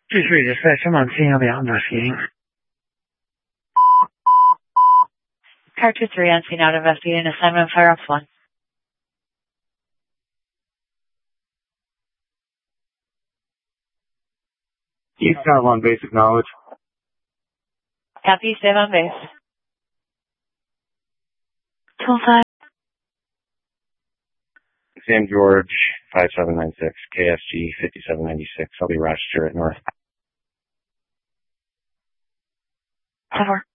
2-3 dispatch, I'm on scene. I'll be out investigating. Car 2-3 on scene, out investigating. Assignment Firearms 1. East Town 1, basic knowledge. Copy, stay on base. 12-5. Sam George, 5796, KSG 5796. I'll be Rochester at North. 10-4.